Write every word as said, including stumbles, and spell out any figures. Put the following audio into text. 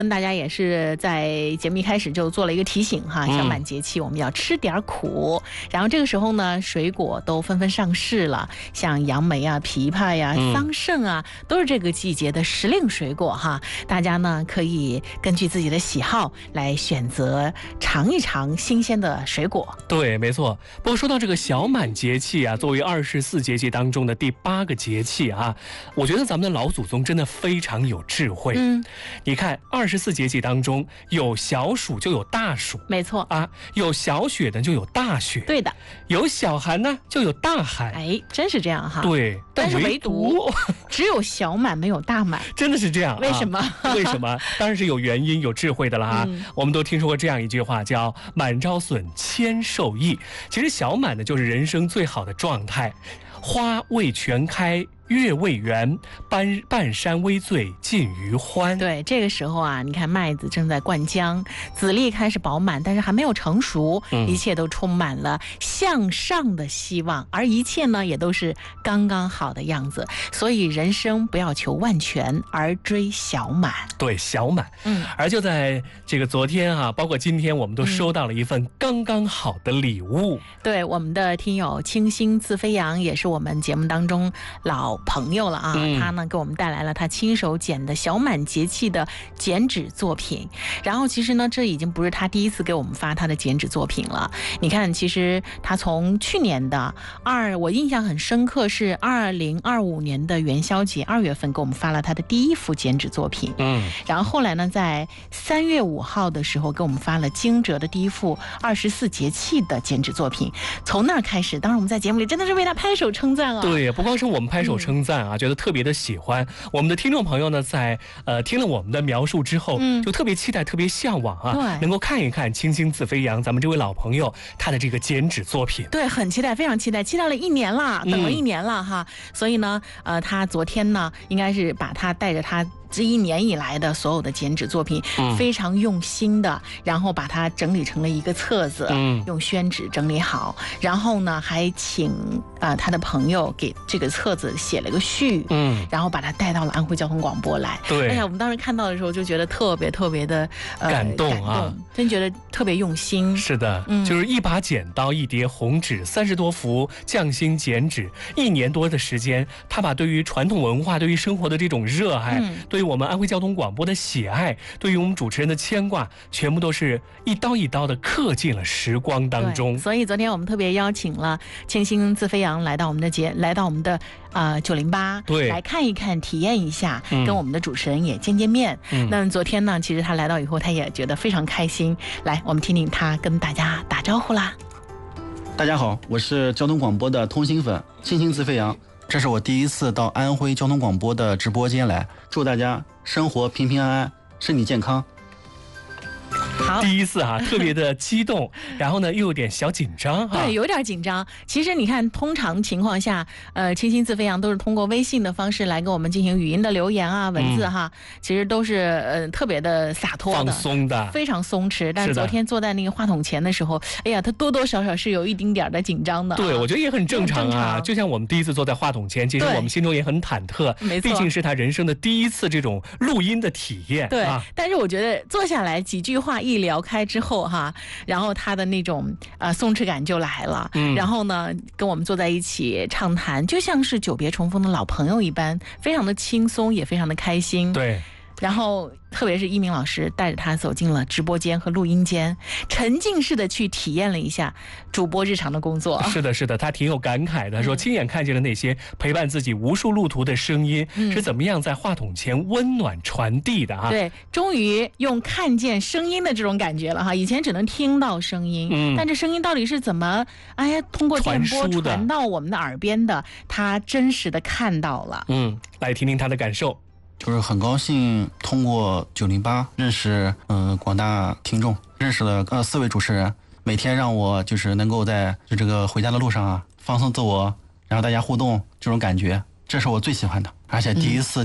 跟大家也是在节目一开始就做了一个提醒哈， 嗯小满节气我们要吃点苦。然后这个时候呢，水果都纷纷上市了，像杨梅啊、枇杷呀、 嗯桑葚啊，都是这个季节的时令水果哈。大家呢可以根据自己的喜好来选择尝一尝新鲜的水果。 对，没错。不过说到这个小满节气啊，作为二十四节气当中的第八个节气啊，我觉得咱们的老祖宗真的非常有智慧。 嗯， 你看，二十四节气当中有小暑就有大暑， 没错啊，有小雪呢就有大雪， 对的， 有小寒呢就有大寒。 哎，真是这样哈。 对， 但是唯独独只有小满没有大满， 真的是这样、啊？ 为什么？ 为什么？当然是有原因、有智慧的了哈、 嗯。 我们都听说过这样一句话，叫“满招损，谦受益”。其实小满呢，就是人生最好的状态，花未全开，月未圆，半半山微醉尽余欢。 对，这个时候啊，你看麦子正在灌浆，籽粒开始饱满，但是还没有成熟， 嗯、 一切都充满了向上的希望，而一切呢也都是刚刚好的样子。所以人生不要求万全，而追小满。 对，小满。 嗯， 而就在这个昨天啊，包括今天，我们都收到了一份刚刚好的礼物。 嗯、对，我们的听友清新自飞扬也是我们节目当中老朋友了啊， 嗯、 他呢给我们带来了他亲手剪的小满节气的剪纸作品。然后其实呢，这已经不是他第一次给我们发他的剪纸作品了。你看，其实他从去年的二，我印象很深刻是二零二五年的元宵节二月份给我们发了他的第一幅剪纸作品。 嗯， 然后后来呢，在三月五号的时候给我们发了惊蛰的第一幅二十四节气的剪纸作品。从那儿开始，当时我们在节目里真的是为他拍手称赞啊。 对，不光是我们拍手称赞啊，嗯、觉得特别的喜欢。我们的听众朋友呢，在呃听了我们的描述之后，嗯、就特别期待、特别向往啊，能够看一看清新自飞扬咱们这位老朋友他的这个剪纸作品。 对，很期待，非常期待，期待了一年了，等了一年了哈。嗯、所以呢，呃，他昨天呢，应该是把他带着他这一年以来的所有的剪纸作品，嗯、非常用心的，然后把它整理成了一个册子，嗯、用宣纸整理好，然后呢，还请啊、呃、他的朋友给这个册子写了个序，嗯，然后把它带到了安徽交通广播来。 对， 哎呀，我们当时看到的时候就觉得特别特别的、呃、 感动啊，感动， 真觉得特别用心。 是的，嗯、就是一把剪刀，一叠红纸，三十多幅匠心剪纸，一年多的时间，他把对于传统文化、对于生活的这种热爱，嗯、对于我们安徽交通广播的喜爱，对于我们主持人的牵挂，全部都是一刀一刀的刻进了时光当中。 所以昨天我们特别邀请了清新自飞扬来到我们的节，来到我们的啊九零八， 对， 来看一看，体验一下， 嗯、 跟我们的主持人也见见面。 嗯、 那么昨天呢，其实他来到以后，他也觉得非常开心。来，我们听听他跟大家打招呼啦。 大家好，我是交通广播的通心粉清新自飞扬。这是我第一次到安徽交通广播的直播间来，祝大家生活平平安安，身体健康。 好， 第一次哈、啊，特别的激动，然后呢又有点小紧张哈、啊。 对，有点紧张。其实你看，通常情况下，呃，清新自飞扬都是通过微信的方式来跟我们进行语音的留言啊、文字哈，嗯、其实都是呃特别的洒脱的、 放松的， 非常松弛。但是昨天坐在那个话筒前的时候，哎呀，他多多少少是有一丁点的紧张的、啊。 对，我觉得也很正常啊。常就像我们第一次坐在话筒前，其实我们心中也很忐忑， 没错， 毕竟是他人生的第一次这种录音的体验。 对， 啊、 但是我觉得坐下来几句话一聊开之后哈，然后他的那种呃松弛感就来了，嗯，然后呢跟我们坐在一起畅谈，就像是久别重逢的老朋友一般，非常的轻松，也非常的开心。 对。 然后特别是一鸣老师带着他走进了直播间和录音间，沉浸式的去体验了一下主播日常的工作。 是的，是的，他挺有感慨的，他说亲眼看见了那些陪伴自己无数路途的声音、嗯、是怎么样在话筒前温暖传递的啊。 对，终于用看见声音的这种感觉了哈，以前只能听到声音，嗯，但这声音到底是怎么哎呀通过电波传到我们的耳边的，他真实的看到了。 嗯，来听听他的感受。 就是很高兴通过九零八认识呃广大听众，认识了呃四位主持人，每天让我就是能够在就这个回家的路上啊放松自我，然后大家互动这种感觉，这是我最喜欢的，而且第一次